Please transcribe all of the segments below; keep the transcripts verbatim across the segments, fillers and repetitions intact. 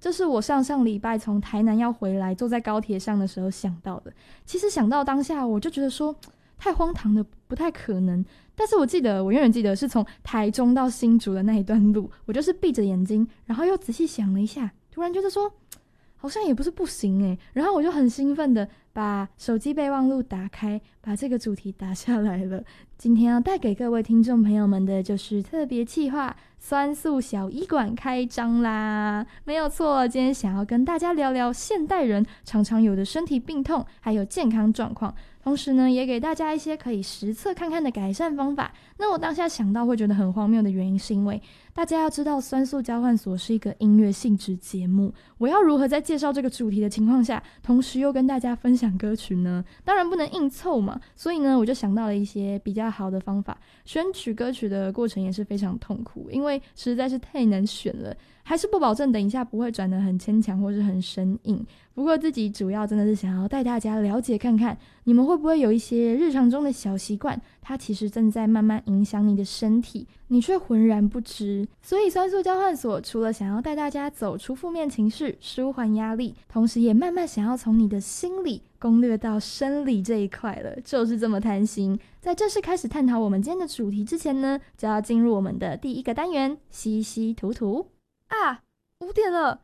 这是我上上礼拜从台南要回来，坐在高铁上的时候想到的。其实想到当下，我就觉得说太荒唐的，不太可能。但是我记得，我永远记得是从台中到新竹的那一段路，我就是闭着眼睛，然后又仔细想了一下，突然觉得说好像也不是不行诶，然后我就很兴奋的把手机备忘录打开，把这个主题打下来了。今天要带给各位听众朋友们的就是特别企划酸素小医馆开张啦，没有错，今天想要跟大家聊聊现代人常常有的身体病痛还有健康状况，同时呢也给大家一些可以实测看看的改善方法。那我当下想到会觉得很荒谬的原因是因为大家要知道酸素交换所是一个音乐性质节目，我要如何在介绍这个主题的情况下同时又跟大家分享歌曲呢？当然不能硬凑嘛，所以呢我就想到了一些比较好的方法。选取歌曲的过程也是非常痛苦，因为实在是太难选了，还是不保证等一下不会转得很牵强或是很生硬。不过自己主要真的是想要带大家了解看看，你们会不会有一些日常中的小习惯，它其实正在慢慢影响你的身体，你却浑然不知。所以酸素交换所除了想要带大家走出负面情绪，舒缓压力，同时也慢慢想要从你的心理攻略到生理这一块了，就是这么贪心。在正式开始探讨我们今天的主题之前呢，就要进入我们的第一个单元吸吸吐吐啊，五点了，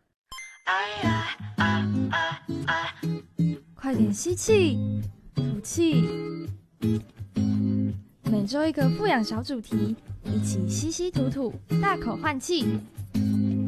快点吸气吐气。每周一个富养小主题，一起吸吸吐吐，大口换气，